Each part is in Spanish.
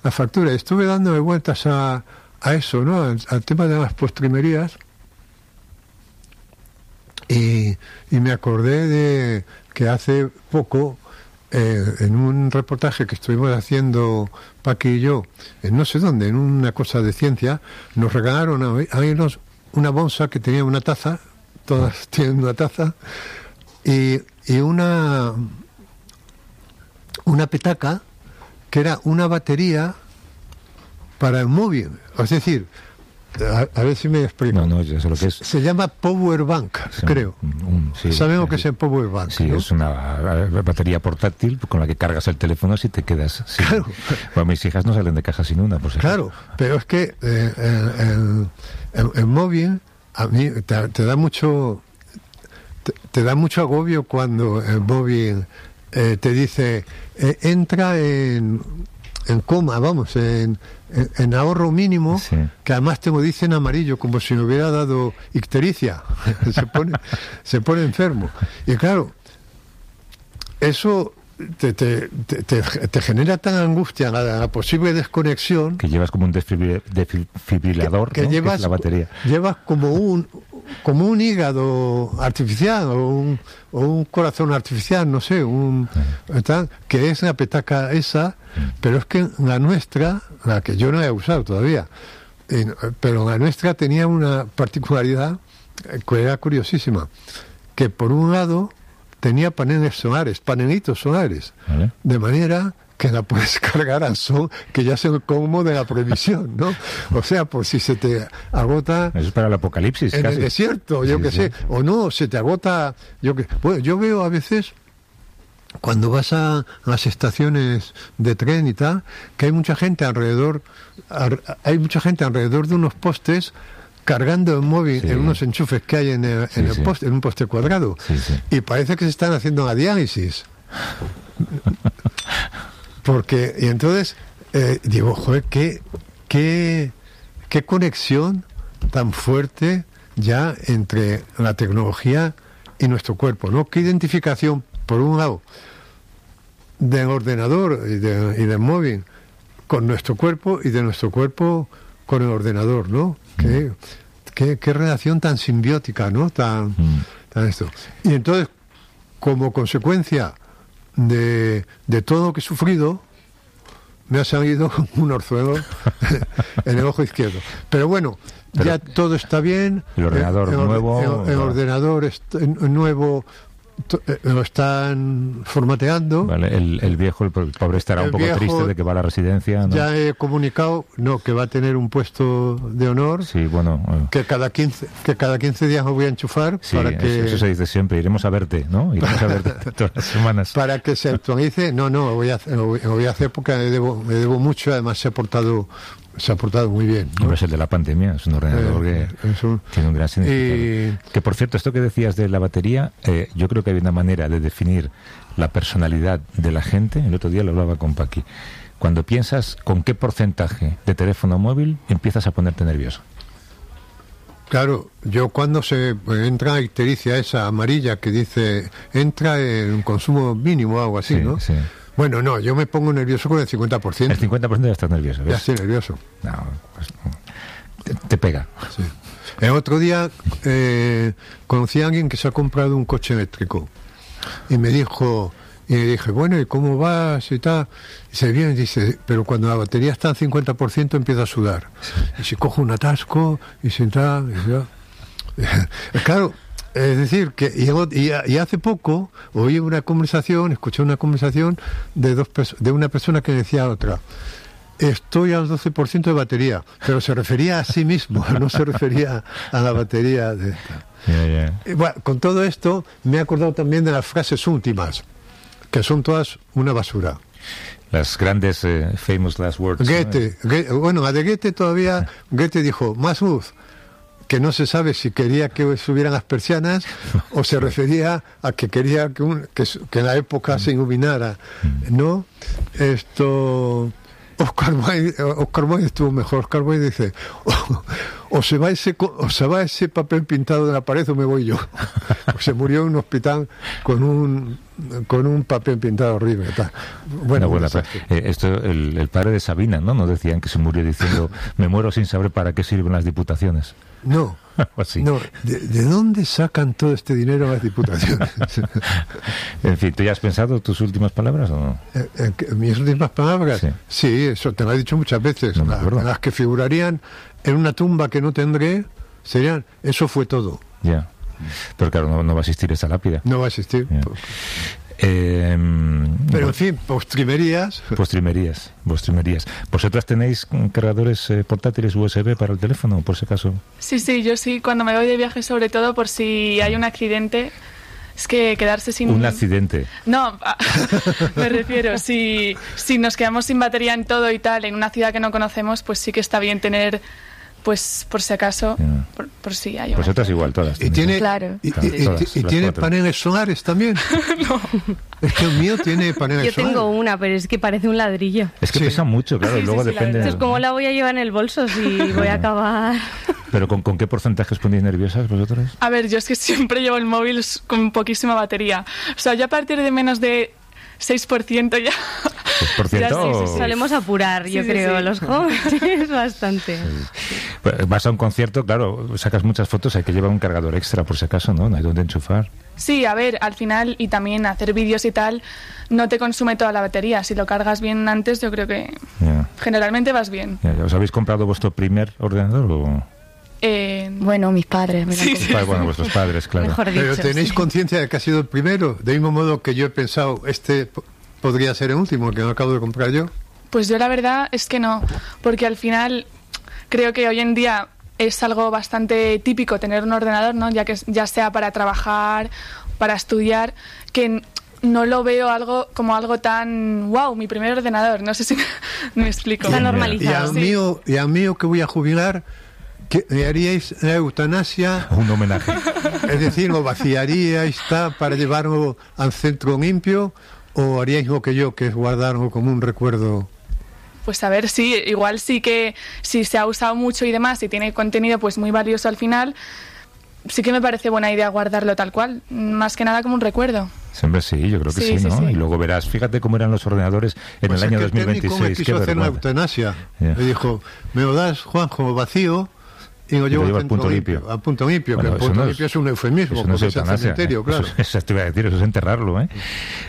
la factura. Estuve dándome vueltas a eso, ¿no? Al tema de las postrimerías. Y me acordé de que hace poco, en un reportaje que estuvimos haciendo Paqui y yo, en no sé dónde, en una cosa de ciencia, nos regalaron a irnos una bolsa que tenía una taza, todas tienen una taza, y una petaca que era una batería para el móvil. Es decir, a ver si me explico. No, yo sé lo que es. Se llama Power Bank, creo. Sí, sabemos que es el Power Bank. Sí, ¿no? Es una batería portátil con la que cargas el teléfono si te quedas sin... Claro. Bueno, mis hijas no salen de casa sin una, por si Claro, pero es que el móvil a mí te da mucho agobio cuando el móvil te dice entra en coma, vamos, en ahorro mínimo, sí. Que además te lo dice en amarillo, como si me hubiera dado ictericia. se pone enfermo. Y claro, eso te genera tan angustia la posible desconexión. Que llevas como un desfibrilador, que ¿no? Llevas, que es la batería. Llevas como un hígado artificial o un corazón artificial, no sé, que es la petaca esa, pero es que la nuestra, la que yo no he usado todavía, pero la nuestra tenía una particularidad que era curiosísima, que por un lado tenía panelitos solares, ¿vale? De manera que la puedes cargar al sol, que ya es el colmo de la previsión, ¿no? O sea, por si se te agota... Eso es para el apocalipsis, en casi. El desierto, yo qué sé. O no, se te agota... Bueno, yo veo a veces, cuando vas a las estaciones de tren y tal, que hay mucha gente alrededor de unos postes cargando el móvil en unos enchufes que hay en un poste cuadrado. Sí. Y parece que se están haciendo la diálisis. Y entonces digo, joder, qué conexión tan fuerte ya entre la tecnología y nuestro cuerpo, ¿no? Qué identificación, por un lado, del ordenador y del móvil con nuestro cuerpo y de nuestro cuerpo con el ordenador, ¿no? Qué relación tan simbiótica, ¿no? Tan esto. Y entonces, como consecuencia de todo lo que he sufrido, me ha salido un orzuelo en el ojo izquierdo. Pero bueno, ya todo está bien. El ordenador nuevo. El ordenador nuevo lo están formateando. Vale, el viejo, el pobre estará un poco triste de que va a la residencia, ¿no? Ya he comunicado, que va a tener un puesto de honor. Sí, bueno. Que cada 15 días lo voy a enchufar. Sí, para que... eso se dice siempre. Iremos a verte, ¿no? Iremos a verte todas las semanas. Para que se actualice. No, lo voy a hacer porque le debo mucho. Además se ha portado muy bien, ¿no? Es el de la pandemia, es un ordenador que tiene un gran significado. Que, por cierto, esto que decías de la batería, yo creo que hay una manera de definir la personalidad de la gente. El otro día lo hablaba con Paqui. Cuando piensas con qué porcentaje de teléfono móvil empiezas a ponerte nervioso. Claro, yo cuando se entra la ictericia esa amarilla que dice entra en un consumo mínimo o algo así, ¿no? Sí. Bueno, no, yo me pongo nervioso con el 50%. El 50% ya estás nervioso, ¿ves? Ya estoy nervioso. No, pues, te pega. Sí. El otro día conocí a alguien que se ha comprado un coche eléctrico y me dije, bueno, ¿y cómo vas y tal? Y se viene y dice, pero cuando la batería está al 50% empieza a sudar. Y se coge un atasco y se entra... Claro, es decir, que y hace poco escuché una conversación de una persona que decía a otra, estoy al 12% de batería, pero se refería a sí mismo, no se refería a la batería de esta. Y bueno, con todo esto me he acordado también de las frases últimas, que son todas una basura. Las grandes famous last words. Goethe, bueno, la de Goethe todavía, Goethe dijo, más luz, que no se sabe si quería que subieran las persianas o se refería a que quería que en la época se iluminara, ¿no? Oscar Wilde estuvo mejor. Oscar Wilde dice, o se va ese papel pintado de la pared o me voy yo. Pues se murió en un hospital con un con un papel pintado arriba. Bueno, esto el padre de Sabina, ¿no? Decían que se murió diciendo, me muero sin saber para qué sirven las diputaciones. No, así. No. ¿De dónde sacan todo este dinero las diputaciones? En fin, ¿tú ya has pensado tus últimas palabras o no? ¿Mis últimas palabras? Sí, eso te lo he dicho muchas veces. Las que figurarían en una tumba que no tendré serían, eso fue todo. Ya. Pero claro, no va a existir esa lápida. No va a existir. Pero en fin, postrimerías. ¿Vosotras tenéis cargadores portátiles USB para el teléfono, por si acaso? Sí, yo sí, cuando me voy de viaje, sobre todo por si hay un accidente. Es que quedarse sin... ¿Un accidente? No, me refiero, si nos quedamos sin batería en todo y tal, en una ciudad que no conocemos, pues sí que está bien tener... Pues por si acaso, por si hay... Vosotras igual, todas. ¿Y tiene, claro. ¿Y tiene paneles solares también? No. Es que el mío tiene paneles solares. Yo tengo una, pero es que parece un ladrillo. Es que pesa mucho, claro, y luego depende... Entonces, ¿cómo la voy a llevar en el bolso si voy a acabar...? ¿Pero con qué porcentajes ponéis nerviosas vosotras? A ver, yo es que siempre llevo el móvil con poquísima batería. O sea, yo a partir de menos de 6% ya... 6%. Sí, solemos apurar, yo creo, los jóvenes bastante. Sí. Vas a un concierto, claro, sacas muchas fotos, hay que llevar un cargador extra por si acaso, ¿no? No hay dónde enchufar. Sí, a ver, al final, y también hacer vídeos y tal, no te consume toda la batería. Si lo cargas bien antes, yo creo que generalmente vas bien. ¿Os habéis comprado vuestro primer ordenador o...? Bueno, mis padres. Bueno, vuestros padres, claro. Mejor dicho, pero ¿tenéis conciencia de que ha sido el primero? De mismo modo que yo he pensado, podría ser el último, que no acabo de comprar yo. Pues yo la verdad es que no, porque al final creo que hoy en día es algo bastante típico tener un ordenador, ¿no? Ya sea para trabajar, para estudiar, que no lo veo como algo tan wow, mi primer ordenador, no sé si me explico. Está normalizado. Y a mí que voy a jubilar, ¿me haríais la eutanasia? Un homenaje. Es decir, ¿lo vaciaríais para llevarlo al centro limpio o haríais lo que yo, que es guardarlo como un recuerdo? Pues a ver, sí, igual sí que si se ha usado mucho y demás y tiene contenido pues muy valioso al final, sí que me parece buena idea guardarlo tal cual, más que nada como un recuerdo. Siempre sí, yo creo que sí, ¿no? Sí. Y luego verás, fíjate cómo eran los ordenadores en el año 2026. Me quiso hacer la eutanasia. Me dijo, me lo das, Juanjo, vacío, y lo llevo al punto limpio. A punto limpio, bueno, que el punto limpio es un eufemismo, eso no es el cementerio, claro. Eso te iba a decir, eso es enterrarlo, ¿eh?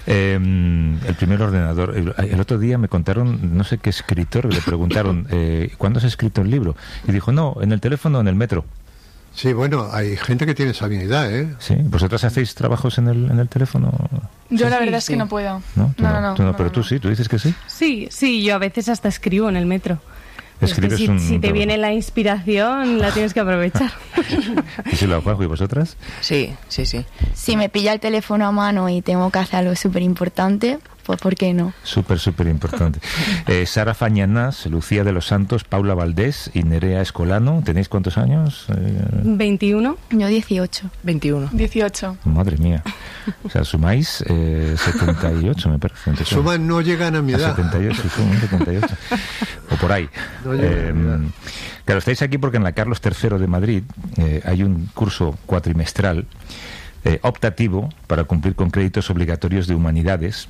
El primer ordenador. El otro día me contaron, no sé qué escritor, le preguntaron, ¿cuándo has escrito el libro? Y dijo, no, en el teléfono, en el metro. Sí, bueno, hay gente que tiene esa habilidad, ¿eh? Sí, ¿vosotras hacéis trabajos en el teléfono? Yo la verdad es que no puedo. No, pero tú sí, tú dices que sí. Sí, yo a veces hasta escribo en el metro. Escribes si te viene la inspiración, la tienes que aprovechar. ¿Y si lo hago? ¿Y vosotras? Sí. Si me pilla el teléfono a mano y tengo que hacer algo súper importante, pues ¿por qué no? Súper importante. Sara Fañanás, Lucía de los Santos, Paula Valdés y Nerea Escolano. ¿Tenéis cuántos años? 21. Yo 18. 18. Madre mía. O sea, sumáis 78, me parece. Entonces, suman, no llegan a mi edad. 78. O por ahí. No llegan claro, estáis aquí porque en la Carlos III de Madrid hay un curso cuatrimestral optativo para cumplir con créditos obligatorios de humanidades.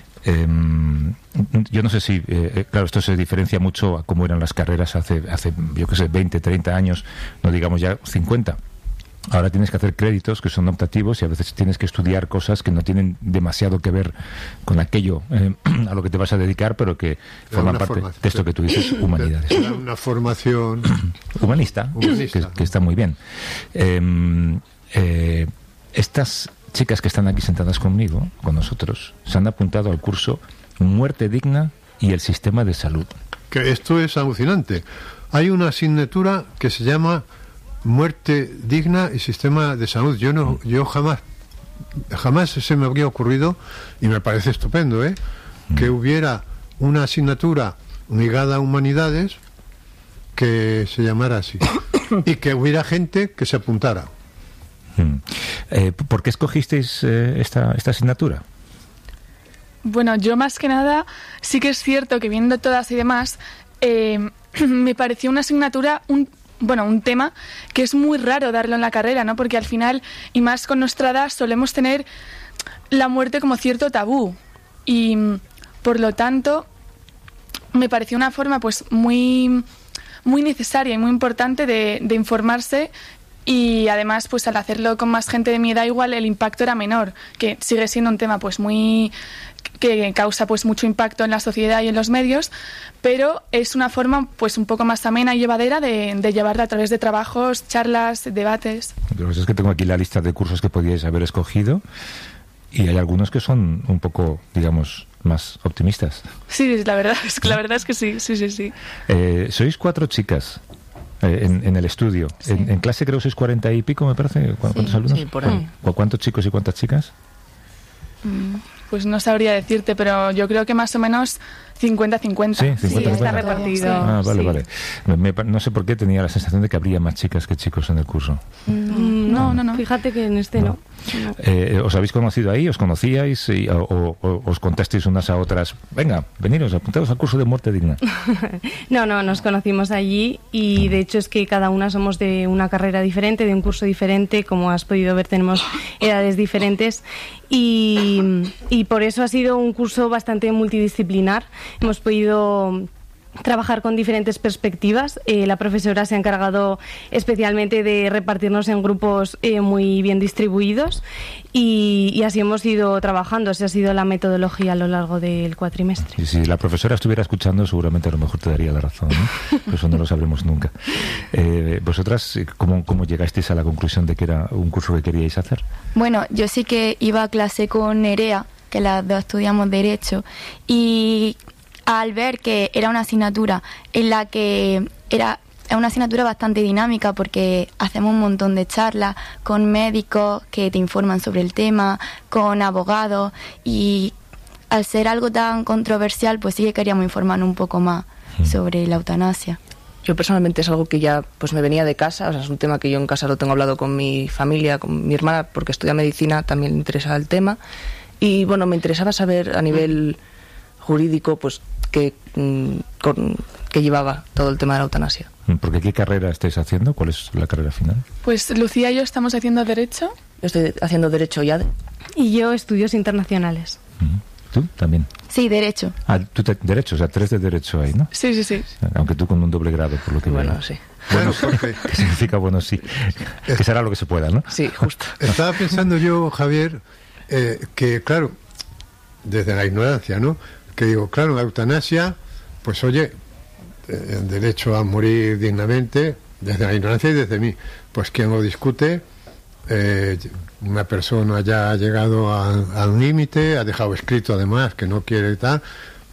Yo no sé si, claro, esto se diferencia mucho a cómo eran las carreras hace yo qué sé, 20, 30 años, no digamos ya 50. Ahora tienes que hacer créditos que son optativos y a veces tienes que estudiar cosas que no tienen demasiado que ver con aquello a lo que te vas a dedicar, pero que forman parte de esto que tú dices, humanidades. Una formación humanista. Que está muy bien. Estas chicas que están aquí sentadas conmigo, con nosotros, se han apuntado al curso Muerte Digna y el Sistema de Salud. Que esto es alucinante. Hay una asignatura que se llama Muerte Digna y Sistema de Salud. Yo jamás se me habría ocurrido, y me parece estupendo, que hubiera una asignatura ligada a humanidades que se llamara así y que hubiera gente que se apuntara. ¿Por qué escogisteis esta asignatura? Bueno, yo más que nada sí que es cierto que viendo todas y demás me pareció una asignatura, un tema que es muy raro darlo en la carrera, ¿no? Porque al final, y más con nuestra edad, solemos tener la muerte como cierto tabú y por lo tanto me pareció una forma pues muy, muy necesaria y muy importante de informarse. Y además, pues al hacerlo con más gente de mi edad, igual el impacto era menor, que sigue siendo un tema pues muy que causa pues mucho impacto en la sociedad y en los medios, pero es una forma pues un poco más amena y llevadera de llevarla a través de trabajos, charlas, debates. Lo que es que tengo aquí la lista de cursos que podíais haber escogido y hay algunos que son un poco, digamos, más optimistas. Sí, la verdad es que sí. Sois 4 chicas. En el estudio. Sí. En clase creo que sois 40 y pico, me parece. ¿Cuántos alumnos? Sí, por ahí. ¿Cuántos chicos y cuántas chicas? Pues no sabría decirte, pero yo creo que más o menos 50-50. Sí, 50-50. Está repartido. Ah, vale. No sé por qué tenía la sensación de que habría más chicas que chicos en el curso. No. Fíjate que en este no. ¿Os habéis conocido ahí? ¿Os conocíais? O os contasteis unas a otras? Venga, veniros, apuntaos al curso de muerte digna. No, nos conocimos allí y de hecho es que cada una somos de una carrera diferente, de un curso diferente. Como has podido ver, tenemos edades diferentes y por eso ha sido un curso bastante multidisciplinar. Hemos podido trabajar con diferentes perspectivas. La profesora se ha encargado especialmente de repartirnos en grupos muy bien distribuidos y así hemos ido trabajando. Esa ha sido la metodología a lo largo del cuatrimestre. Y si la profesora estuviera escuchando, seguramente a lo mejor te daría la razón, ¿no? Pero eso no lo sabremos nunca. ¿Vosotras cómo llegasteis a la conclusión de que era un curso que queríais hacer? Bueno, yo sí que iba a clase con Nerea, que las dos estudiamos Derecho, y al ver que era una asignatura en la que era una asignatura bastante dinámica porque hacemos un montón de charlas con médicos que te informan sobre el tema, con abogados, y al ser algo tan controversial pues sí que queríamos informarnos un poco más sobre la eutanasia. Yo personalmente es algo que ya pues me venía de casa, o sea, es un tema que yo en casa lo tengo hablado con mi familia, con mi hermana, porque estudia medicina, también le interesa el tema, y bueno, me interesaba saber a nivel jurídico pues que llevaba todo el tema de la eutanasia. ¿Porque qué carrera estáis haciendo? ¿Cuál es la carrera final? Pues Lucía y yo estamos haciendo Derecho. Yo estoy haciendo Derecho ya. Y yo estudios internacionales. ¿Tú también? Sí, Derecho. Tú Derecho, o sea, 3 de Derecho ahí, ¿no? Sí. Aunque tú con un doble grado, por lo que bueno, veo. Sí. Bueno, Jorge. ¿Qué significa bueno sí? Que será lo que se pueda, ¿no? Sí, justo. Estaba pensando yo, Javier, que claro, desde la ignorancia, ¿no? Que digo, claro, la eutanasia, pues oye, el derecho a morir dignamente, desde la ignorancia y desde mí, pues quien lo discute, una persona ya ha llegado a un límite, ha dejado escrito además que no quiere tal,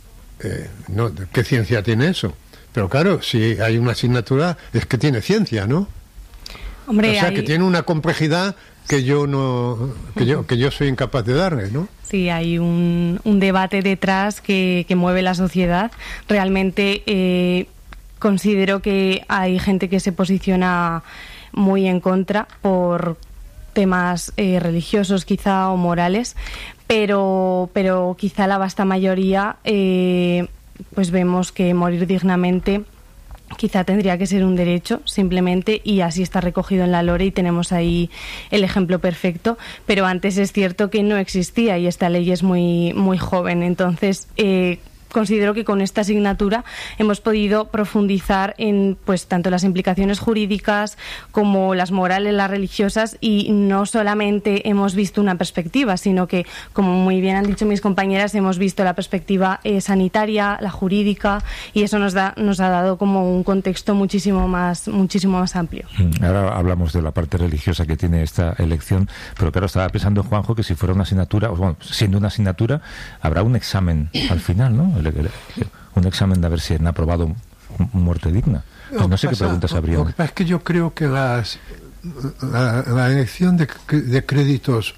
no, ¿qué ciencia tiene eso? Pero claro, si hay una asignatura, es que tiene ciencia, ¿no? Hombre, o sea, que tiene una complejidad que yo no, que yo soy incapaz de darle, ¿no? Sí, hay un debate detrás que mueve la sociedad. Realmente considero que hay gente que se posiciona muy en contra por temas religiosos quizá o morales, pero quizá la vasta mayoría pues vemos que morir dignamente quizá tendría que ser un derecho simplemente, y así está recogido en la LORE y tenemos ahí el ejemplo perfecto, pero antes es cierto que no existía y esta ley es muy, muy joven. Entonces considero que con esta asignatura hemos podido profundizar en pues tanto las implicaciones jurídicas como las morales, las religiosas, y no solamente hemos visto una perspectiva, sino que, como muy bien han dicho mis compañeras, hemos visto la perspectiva sanitaria, la jurídica, y eso nos ha dado como un contexto muchísimo más amplio. Ahora hablamos de la parte religiosa que tiene esta elección, pero claro, estaba pensando, Juanjo, que si fuera una asignatura, bueno, siendo una asignatura, habrá un examen al final, ¿no? Un examen de ver si han aprobado muerte digna. Pues no sé qué preguntas habría. Lo que pasa es que yo creo que la elección de créditos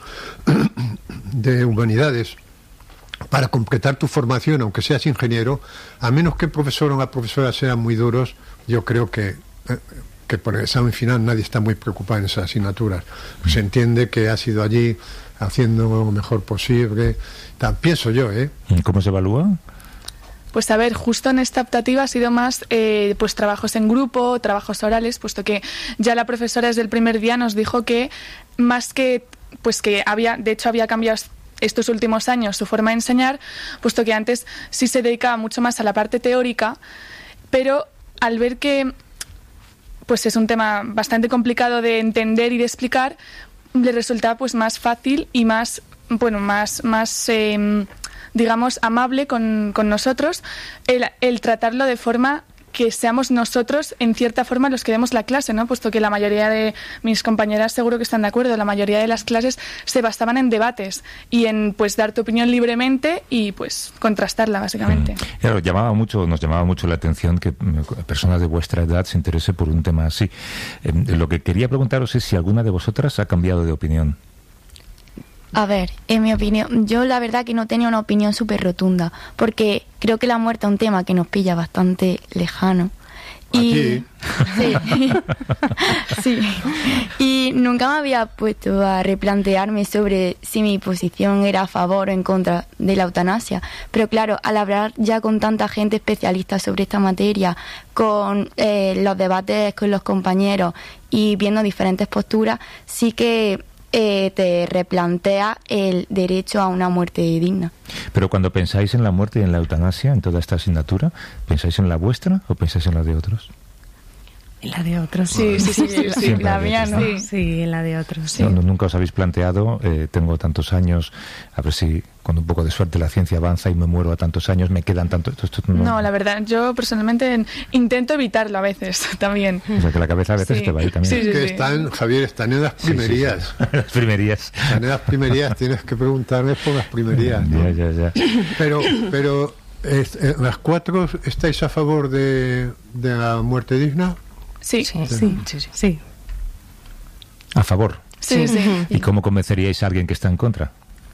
de humanidades para completar tu formación, aunque seas ingeniero, a menos que el profesor o la profesora sean muy duros, yo creo que por el examen final nadie está muy preocupado en esas asignaturas. Se entiende que has ido allí haciendo lo mejor posible. Pienso yo, ¿eh? ¿Cómo se evalúa? Pues a ver, justo en esta optativa ha sido más pues trabajos en grupo, trabajos orales, puesto que ya la profesora desde el primer día nos dijo que más que pues que había cambiado estos últimos años su forma de enseñar, puesto que antes sí se dedicaba mucho más a la parte teórica, pero al ver que pues es un tema bastante complicado de entender y de explicar, le resulta pues más fácil y más digamos amable con nosotros el tratarlo de forma que seamos nosotros en cierta forma los que demos la clase, ¿no? Puesto que la mayoría de mis compañeras seguro que están de acuerdo, la mayoría de las clases se basaban en debates y en pues dar tu opinión libremente y pues contrastarla básicamente. Claro, nos llamaba mucho la atención que personas de vuestra edad se interese por un tema así. Lo que quería preguntaros es si alguna de vosotras ha cambiado de opinión. A ver, en mi opinión, yo la verdad que no tenía una opinión súper rotunda, porque creo que la muerte es un tema que nos pilla bastante lejano. Y sí, sí. Y nunca me había puesto a replantearme sobre si mi posición era a favor o en contra de la eutanasia. Pero claro, al hablar ya con tanta gente especialista sobre esta materia, con los debates con los compañeros y viendo diferentes posturas, sí que te replantea el derecho a una muerte digna. Pero cuando pensáis en la muerte y en la eutanasia, en toda esta asignatura, ¿pensáis en la vuestra o pensáis en la de otros? En la de otros. Sí, la mía no. Sí, en la de otros. Sí. No, nunca os habéis planteado, tengo tantos años, a ver si con un poco de suerte la ciencia avanza y me muero a tantos años, me quedan tantos... No, la verdad, yo personalmente intento evitarlo a veces también. O sea, que la cabeza a veces te va ahí también. Sí, Javier, están en las primerías. Las primerías. Están en las primerías, tienes que preguntarles por las primerías, ¿no? Ya. Pero ¿las cuatro estáis a favor de la muerte digna? Sí. ¿A favor? Sí. ¿Y cómo convenceríais a alguien que está en contra?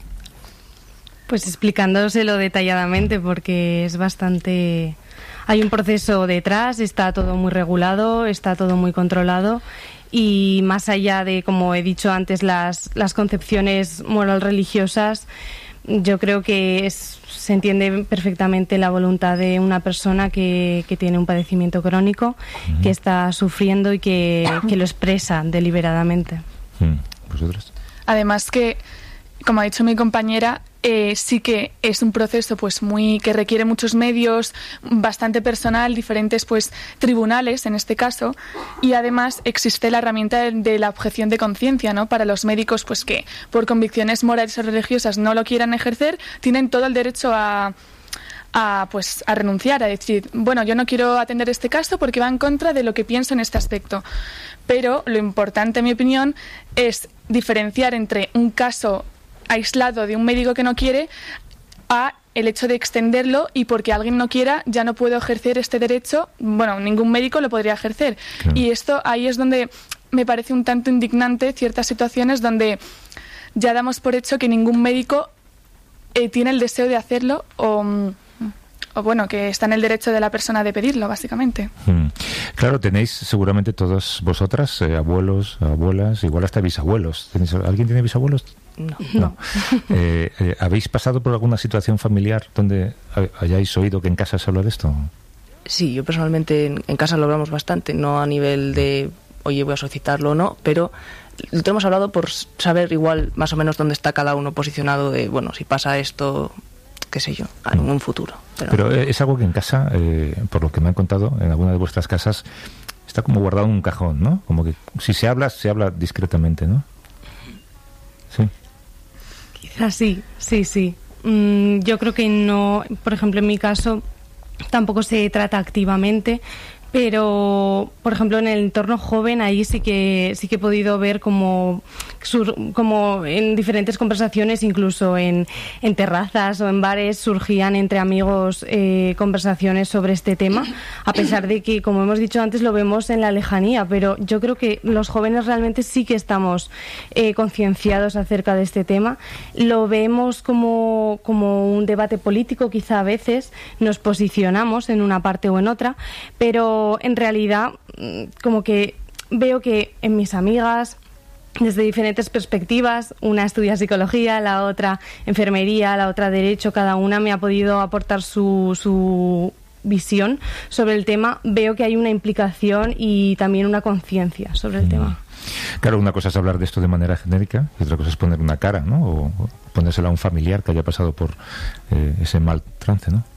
Pues explicándoselo detalladamente, porque es bastante... Hay un proceso detrás, está todo muy regulado, está todo muy controlado, y más allá de, como he dicho antes, las concepciones moral religiosas, yo creo que se entiende perfectamente la voluntad de una persona que tiene un padecimiento crónico, que está sufriendo y que lo expresa deliberadamente. ¿Vosotros? Además que, como ha dicho mi compañera, sí que es un proceso pues que requiere muchos medios, bastante personal, diferentes pues tribunales en este caso, y además existe la herramienta de la objeción de conciencia, ¿no? Para los médicos pues que por convicciones morales o religiosas no lo quieran ejercer, tienen todo el derecho a renunciar, a decir, bueno, yo no quiero atender este caso porque va en contra de lo que pienso en este aspecto. Pero lo importante, en mi opinión, es diferenciar entre un caso aislado de un médico que no quiere a el hecho de extenderlo y porque alguien no quiera ya no puedo ejercer este derecho, bueno, ningún médico lo podría ejercer. Claro. Y ahí es donde me parece un tanto indignante ciertas situaciones donde ya damos por hecho que ningún médico tiene el deseo de hacerlo o bueno, que está en el derecho de la persona de pedirlo, básicamente. Claro, tenéis seguramente todas vosotras abuelos, abuelas, igual hasta bisabuelos. ¿Alguien tiene bisabuelos? No. ¿Habéis pasado por alguna situación familiar donde hayáis oído que en casa se habla de esto? Sí, yo personalmente en casa lo hablamos bastante, no a nivel de, oye, voy a solicitarlo o no, pero lo hemos hablado por saber igual más o menos dónde está cada uno posicionado de, bueno, si pasa esto, qué sé yo, en un futuro. Pero es algo que en casa, por lo que me han contado, en alguna de vuestras casas, está como guardado en un cajón, ¿no? Como que si se habla discretamente, ¿no? Sí. Quizás sí. Yo creo que no, por ejemplo, en mi caso, tampoco se trata activamente, pero, por ejemplo, en el entorno joven, ahí sí que he podido ver como en diferentes conversaciones, incluso en terrazas o en bares, surgían entre amigos conversaciones sobre este tema, a pesar de que, como hemos dicho antes, lo vemos en la lejanía, pero yo creo que los jóvenes realmente sí que estamos concienciados acerca de este tema. Lo vemos como un debate político, quizá a veces nos posicionamos en una parte o en otra, pero en realidad como que veo que en mis amigas, desde diferentes perspectivas, una estudia psicología, la otra enfermería, la otra derecho, cada una me ha podido aportar su visión sobre el tema, veo que hay una implicación y también una conciencia sobre el tema. Claro, una cosa es hablar de esto de manera genérica y otra cosa es poner una cara, ¿no? O ponérsela a un familiar que haya pasado por ese mal trance, ¿no?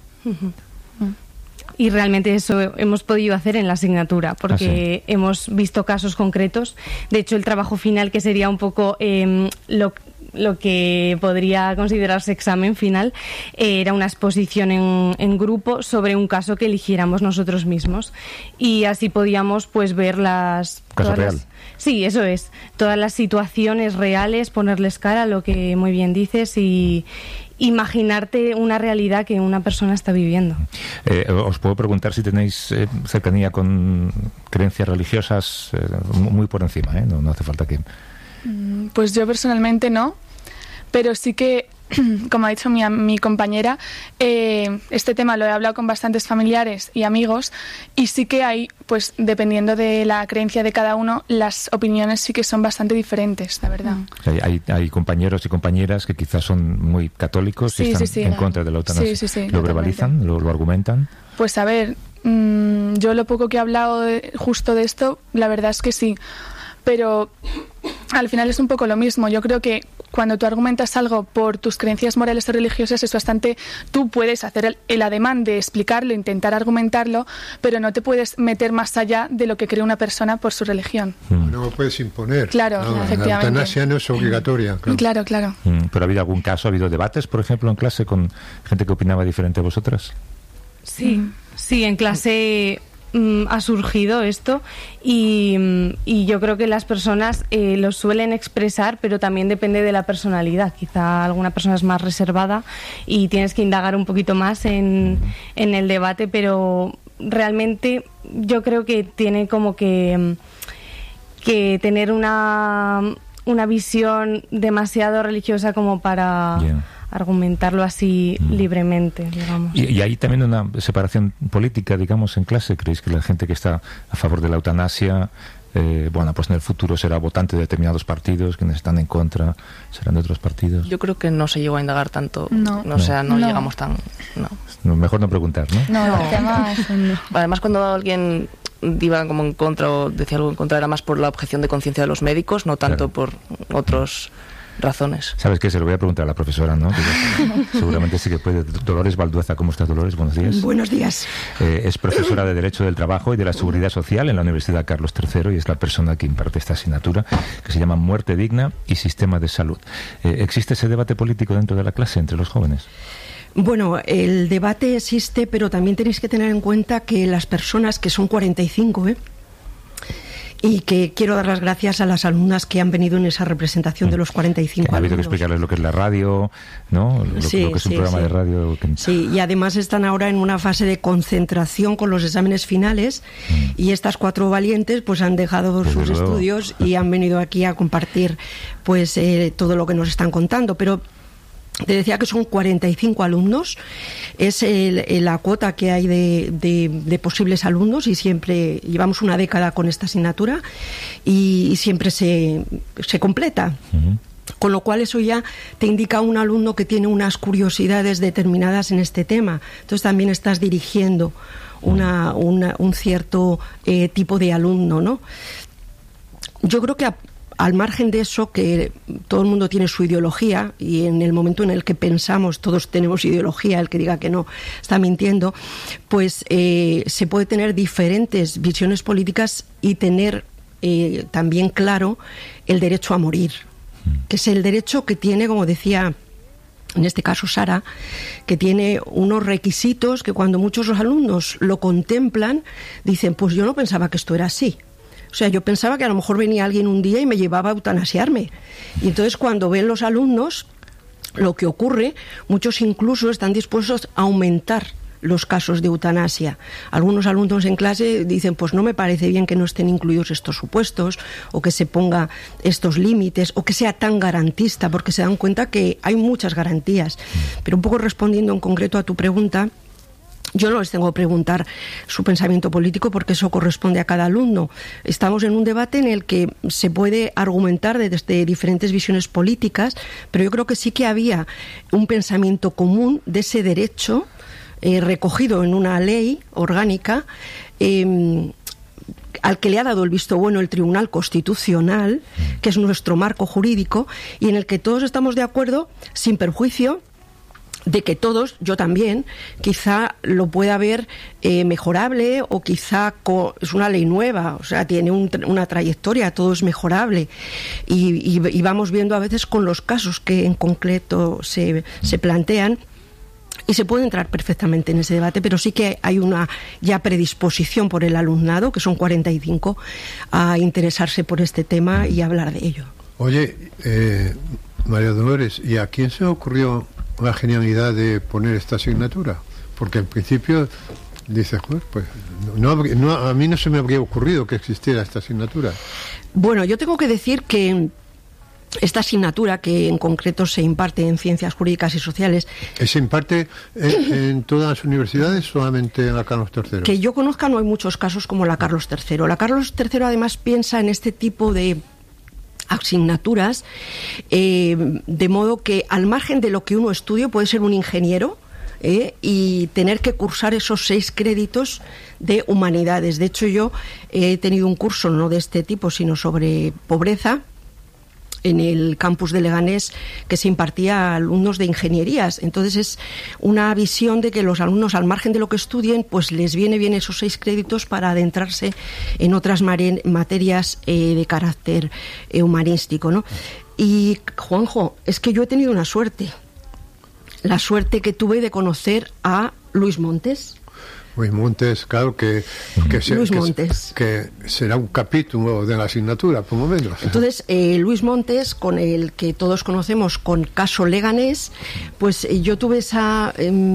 Y realmente eso hemos podido hacer en la asignatura, porque hemos visto casos concretos. De hecho, el trabajo final, que sería un poco lo que podría considerarse examen final, era una exposición en grupo sobre un caso que eligiéramos nosotros mismos. Y así podíamos pues ver ¿Caso real? Sí, eso es. Todas las situaciones reales, ponerles cara a lo que muy bien dices y imaginarte una realidad que una persona está viviendo. Os puedo preguntar si tenéis cercanía con creencias religiosas muy por encima, ¿eh? No hace falta que... Pues yo personalmente no, pero sí que, como ha dicho mi compañera, este tema lo he hablado con bastantes familiares y amigos, y sí que hay, pues dependiendo de la creencia de cada uno, las opiniones sí que son bastante diferentes, la verdad. Hay compañeros y compañeras que quizás son muy católicos y están en contra de la eutanasia. ¿Lo verbalizan? ¿Lo argumentan? Pues a ver, yo lo poco que he hablado justo de esto, la verdad es que sí. Pero al final es un poco lo mismo. Yo creo que cuando tú argumentas algo por tus creencias morales o religiosas es bastante... Tú puedes hacer el ademán de explicarlo, intentar argumentarlo, pero no te puedes meter más allá de lo que cree una persona por su religión. No lo puedes imponer. Claro, efectivamente. La eutanasia no es obligatoria. Claro. ¿Pero ha habido algún caso, ha habido debates, por ejemplo, en clase con gente que opinaba diferente a vosotras? Sí, en clase... ha surgido esto y yo creo que las personas lo suelen expresar, pero también depende de la personalidad. Quizá alguna persona es más reservada y tienes que indagar un poquito más en el debate, pero realmente yo creo que tiene como que tener una visión demasiado religiosa como para... argumentarlo así libremente, digamos. ¿Y hay también una separación política, digamos, en clase? ¿Creéis que la gente que está a favor de la eutanasia, pues en el futuro será votante de determinados partidos, quienes están en contra serán de otros partidos? Yo creo que no se llegó a indagar tanto, no llegamos tan... Mejor no preguntar, ¿no? Además, cuando alguien iba como en contra o decía algo en contra, era más por la objeción de conciencia de los médicos, no tanto por otros... razones. ¿Sabes qué? Se lo voy a preguntar a la profesora, ¿no? Seguramente sí que puede. Dolores Baldueza, ¿cómo estás, Dolores? Buenos días. Buenos días. Es profesora de Derecho del Trabajo y de la Seguridad Social en la Universidad Carlos III y es la persona que imparte esta asignatura que se llama Muerte Digna y Sistema de Salud. ¿Existe ese debate político dentro de la clase entre los jóvenes? Bueno, el debate existe, pero también tenéis que tener en cuenta que las personas, que son 45, y que quiero dar las gracias a las alumnas que han venido en esa representación de los 45 alumnos. Ha habido que explicarles lo que es la radio, ¿no? Lo que es un programa de radio. Sí, y además están ahora en una fase de concentración con los exámenes finales y estas 4 valientes pues han dejado sus estudios y han venido aquí a compartir pues todo lo que nos están contando, pero... Te decía que son 45 alumnos, es la cuota que hay de posibles alumnos y siempre llevamos una década con esta asignatura y siempre se completa. Con lo cual eso ya te indica un alumno que tiene unas curiosidades determinadas en este tema. Entonces también estás dirigiendo un cierto tipo de alumno, ¿no? Yo creo que al margen de eso, que todo el mundo tiene su ideología y en el momento en el que pensamos todos tenemos ideología, el que diga que no está mintiendo, pues se puede tener diferentes visiones políticas y tener también claro el derecho a morir, que es el derecho que tiene, como decía en este caso Sara, que tiene unos requisitos que cuando muchos los alumnos lo contemplan dicen, pues yo no pensaba que esto era así. O sea, yo pensaba que a lo mejor venía alguien un día y me llevaba a eutanasiarme. Y entonces cuando ven los alumnos lo que ocurre, muchos incluso están dispuestos a aumentar los casos de eutanasia. Algunos alumnos en clase dicen, pues no me parece bien que no estén incluidos estos supuestos o que se ponga estos límites o que sea tan garantista, porque se dan cuenta que hay muchas garantías. Pero un poco respondiendo en concreto a tu pregunta, yo no les tengo que preguntar su pensamiento político porque eso corresponde a cada alumno. Estamos en un debate en el que se puede argumentar desde diferentes visiones políticas, pero yo creo que sí que había un pensamiento común de ese derecho recogido en una ley orgánica al que le ha dado el visto bueno el Tribunal Constitucional, que es nuestro marco jurídico, y en el que todos estamos de acuerdo, sin perjuicio de que todos, yo también, quizá lo pueda ver mejorable, o quizá es una ley nueva, o sea, tiene una trayectoria, todo es mejorable, y vamos viendo a veces con los casos que en concreto se plantean, y se puede entrar perfectamente en ese debate, pero sí que hay una ya predisposición por el alumnado, que son 45, a interesarse por este tema y hablar de ello. Oye, María Dolores, ¿y a quién se ocurrió la genialidad de poner esta asignatura? Porque en principio dices, pues a mí no se me habría ocurrido que existiera esta asignatura. Bueno, yo tengo que decir que esta asignatura, que en concreto se imparte en Ciencias Jurídicas y Sociales... ¿Se imparte en todas las universidades, solamente en la Carlos III? Que yo conozca, no hay muchos casos como la Carlos III. La Carlos III además piensa en este tipo de asignaturas, de modo que al margen de lo que uno estudie, puede ser un ingeniero y tener que cursar esos 6 créditos de humanidades. De hecho, yo he tenido un curso no de este tipo, sino sobre pobreza, en el campus de Leganés, que se impartía a alumnos de ingenierías. Entonces es una visión de que los alumnos, al margen de lo que estudien, pues les viene bien esos 6 créditos para adentrarse en otras materias de carácter humanístico, ¿no? Y, Juanjo, es que yo he tenido una suerte. La suerte que tuve de conocer a Luis Montes. Luis Montes, claro, que será un capítulo de la asignatura, por lo menos. Entonces, Luis Montes, con el que todos conocemos con caso Leganés, pues yo tuve esa,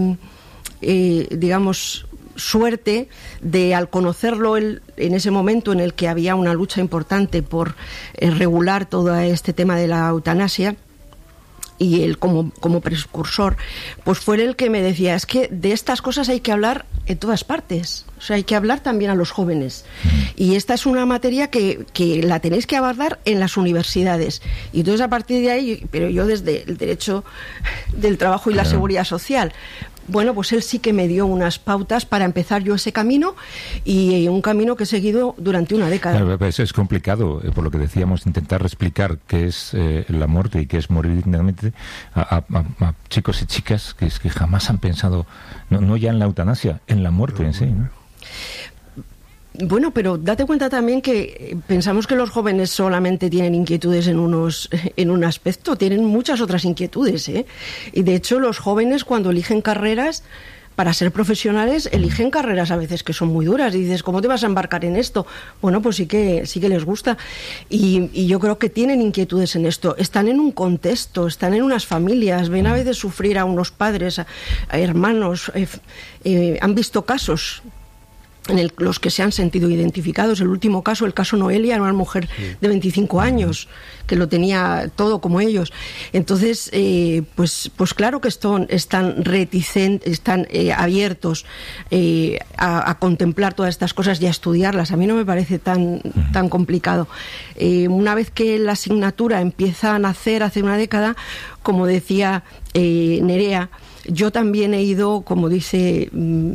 digamos, suerte de, al conocerlo en ese momento en el que había una lucha importante por regular todo este tema de la eutanasia, y él como precursor, pues fue el que me decía, es que de estas cosas hay que hablar en todas partes, o sea, hay que hablar también a los jóvenes, y esta es una materia que la tenéis que abordar en las universidades. Y entonces, a partir de ahí, pero yo desde el derecho del trabajo y la seguridad social, bueno, pues él sí que me dio unas pautas para empezar yo ese camino, y un camino que he seguido durante una década. Claro, eso es complicado, por lo que decíamos, intentar explicar qué es la muerte y qué es morir dignamente a chicos y chicas que jamás han pensado, no ya en la eutanasia, en la muerte en sí, ¿no? Bueno, pero date cuenta también que pensamos que los jóvenes solamente tienen inquietudes en un aspecto, tienen muchas otras inquietudes, ¿eh? Y de hecho los jóvenes, cuando eligen carreras para ser profesionales, eligen carreras a veces que son muy duras, y dices, ¿cómo te vas a embarcar en esto? Bueno, pues sí que les gusta, y yo creo que tienen inquietudes en esto, están en un contexto, están en unas familias, ven a veces sufrir a unos padres, a hermanos, han visto casos en los que se han sentido identificados. El último caso, el caso Noelia, era una mujer de 25 años que lo tenía todo como ellos. Entonces, pues claro que están reticentes, están abiertos a contemplar todas estas cosas y a estudiarlas. A mí no me parece tan complicado. Una vez que la asignatura empieza a nacer hace una década, como decía Nerea, yo también he ido, como dice,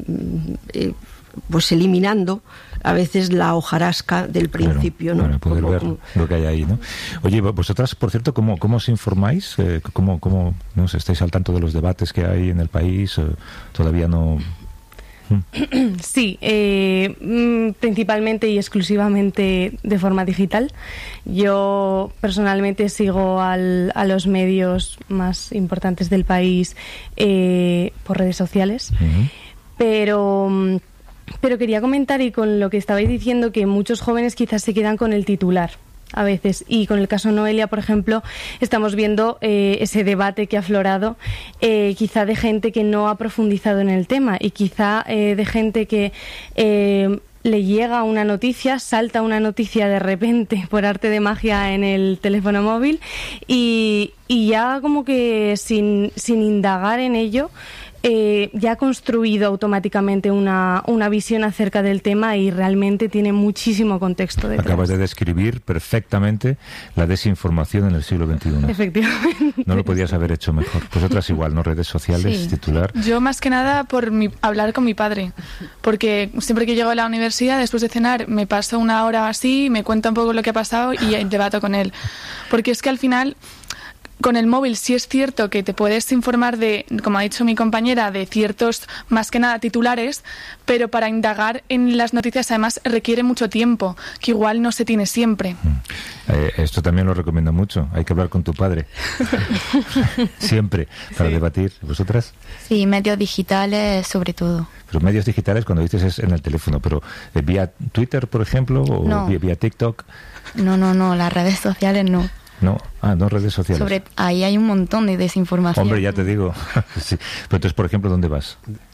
pues eliminando a veces la hojarasca del principio, ¿no? Para poder ver lo que hay ahí, ¿no? Oye, vosotras, por cierto, ¿cómo os informáis? ¿Cómo no sé, estáis al tanto de los debates que hay en el país? ¿Todavía no...? Sí, principalmente y exclusivamente de forma digital. Yo personalmente sigo a los medios más importantes del país por redes sociales, pero quería comentar, y con lo que estabais diciendo, que muchos jóvenes quizás se quedan con el titular a veces, y con el caso Noelia, por ejemplo, estamos viendo ese debate que ha aflorado, quizá de gente que no ha profundizado en el tema, y quizá de gente que le llega una noticia, salta una noticia de repente por arte de magia en el teléfono móvil, y ya como que sin indagar en ello, ya ha construido automáticamente una visión acerca del tema y realmente tiene muchísimo contexto detrás. Acabas de describir perfectamente la desinformación en el siglo XXI. Efectivamente. No lo podías haber hecho mejor. Vosotras igual, ¿no? Redes sociales, titular. Yo más que nada por hablar con mi padre, porque siempre que llego a la universidad, después de cenar, me paso una hora así, me cuenta un poco lo que ha pasado y debato con él. Porque es que al final, con el móvil sí es cierto que te puedes informar de, como ha dicho mi compañera, de ciertos, más que nada, titulares, pero para indagar en las noticias además requiere mucho tiempo, que igual no se tiene siempre. Esto también lo recomiendo mucho. Hay que hablar con tu padre. Siempre, para debatir. ¿Vosotras? Sí, medios digitales sobre todo. Pero medios digitales, cuando dices, es en el teléfono, pero vía Twitter, por ejemplo, o no. vía TikTok. No, las redes sociales no. No, no redes sociales. Ahí hay un montón de desinformación. Hombre, ya te digo. Sí. Pero entonces, por ejemplo, ¿dónde vas?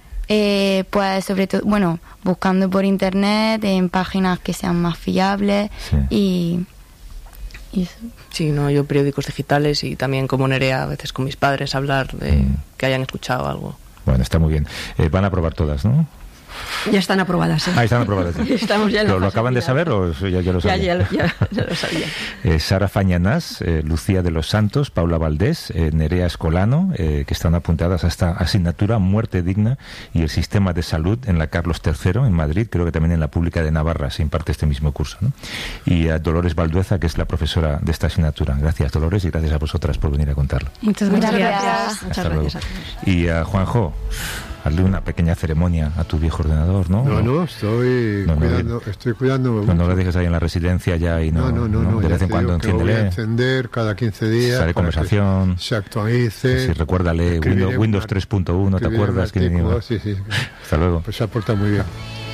Pues sobre todo, bueno, buscando por internet, en páginas que sean más fiables y eso. Sí, no, yo periódicos digitales y también como Nerea, a veces con mis padres, hablar de que hayan escuchado algo. Bueno, está muy bien. Van a probar todas, ¿no? Ya están aprobadas. Están aprobadas. Estamos ya ¿Lo acaban de saber o ya lo sabían? Ya lo sabían. Sara Fañanás, Lucía de los Santos, Paula Valdés, Nerea Escolano, que están apuntadas a esta asignatura Muerte Digna y el Sistema de Salud en la Carlos III en Madrid, creo que también en la Pública de Navarra se imparte este mismo curso, ¿no? Y a Dolores Valdueza, que es la profesora de esta asignatura. Gracias, Dolores, y gracias a vosotras por venir a contarlo. Muchas gracias. Muchas gracias a todos. Y a Juanjo, hazle una pequeña ceremonia a tu viejo ordenador, ¿no? No, estoy cuidando. No lo dejes ahí en la residencia ya y no. De vez en cuando enciéndele. Voy a encender cada 15 días. Sale conversación. Se actualice. Sí, recuérdale Windows 3.1, ¿te acuerdas? Sí. Hasta luego. Pues se ha portado muy bien.